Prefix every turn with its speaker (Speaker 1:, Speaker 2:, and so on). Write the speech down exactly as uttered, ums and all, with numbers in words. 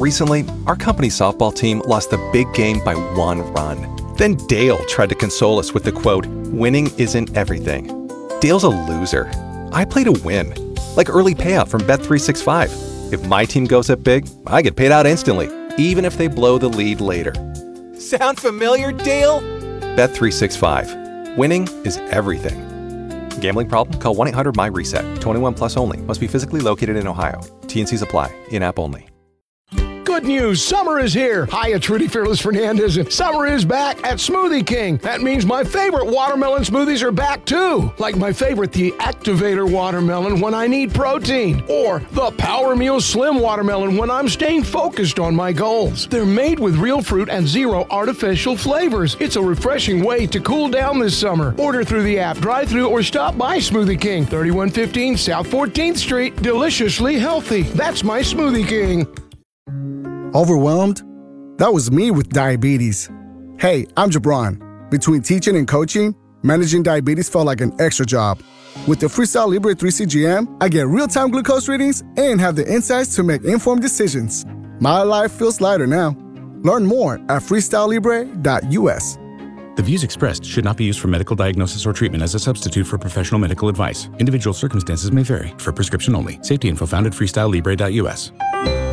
Speaker 1: Recently, our company's softball team lost the big game by one run. Then Dale tried to console us with the quote, "Winning isn't everything." Dale's a loser. I play to win. Like early payout from Bet three sixty-five. If my team goes up big, I get paid out instantly, even if they blow the lead later. Sound familiar, Dale? Bet three sixty-five. Winning is everything. Gambling problem? Call one eight hundred M Y reset. twenty-one plus only. Must be physically located in Ohio. T and Cs apply. In-app only.
Speaker 2: Good news, summer is here. Hi, it's Rudy Fearless Fernandez, and summer is back at Smoothie King. That means my favorite watermelon smoothies are back too. Like my favorite, the Activator Watermelon when I need protein. Or the Power Meal Slim Watermelon when I'm staying focused on my goals. They're made with real fruit and zero artificial flavors. It's a refreshing way to cool down this summer. Order through the app, drive-thru, or stop by Smoothie King, thirty-one fifteen South fourteenth Street. Deliciously healthy. That's my Smoothie King.
Speaker 3: Overwhelmed? That was me with diabetes. Hey, I'm Jabron. Between teaching and coaching, managing diabetes felt like an extra job. With the Freestyle Libre three C G M, I get real-time glucose readings and have the insights to make informed decisions. My life feels lighter now. Learn more at freestyle libre dot U S.
Speaker 4: The views expressed should not be used for medical diagnosis or treatment as a substitute for professional medical advice. Individual circumstances may vary. For prescription only. Safety info found at freestyle libre dot U S.